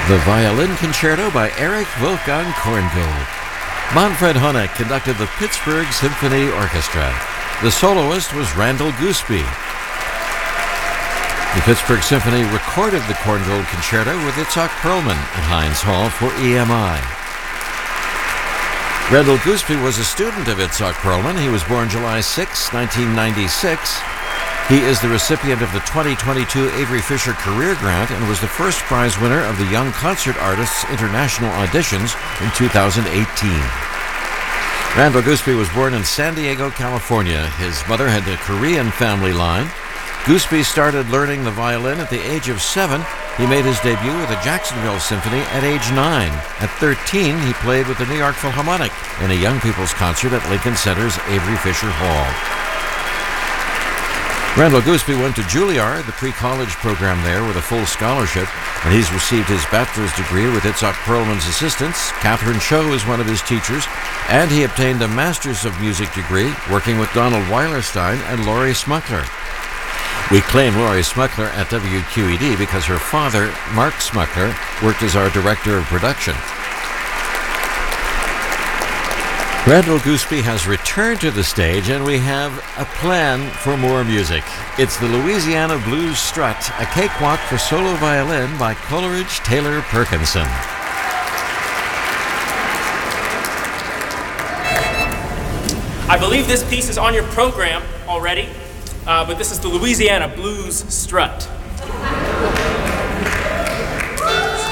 The Violin Concerto by Erich Wolfgang Korngold. Manfred Honeck conducted the Pittsburgh Symphony Orchestra. The soloist was Randall Gooseby. The Pittsburgh Symphony recorded the Korngold Concerto with Itzhak Perlman at Heinz Hall for EMI. Randall Gooseby was a student of Itzhak Perlman. He was born July 6, 1996. He is the recipient of the 2022 Avery Fisher Career Grant and was the first prize winner of the Young Concert Artists International Auditions in 2018. Randall Gooseby was born in San Diego, California. His mother had a Korean family line. Gooseby started learning the violin at the age of 7. He made his debut with the Jacksonville Symphony at age 9. At 13, he played with the New York Philharmonic in a young people's concert at Lincoln Center's Avery Fisher Hall. Randall Gooseby went to Juilliard, the pre-college program there, with a full scholarship, and he's received his bachelor's degree with Itzhak Perlman's assistance. Catherine Cho is one of his teachers, and he obtained a master's of music degree working with Donald Weilerstein and Laurie Smuckler. We claim Laurie Smuckler at WQED because her father, Mark Smuckler, worked as our director of production. Randall Gooseby has returned to the stage, and we have a plan for more music. It's the Louisiana Blues Strut, a cakewalk for solo violin by Coleridge Taylor Perkinson. I believe this piece is on your program already, but this is the Louisiana Blues Strut.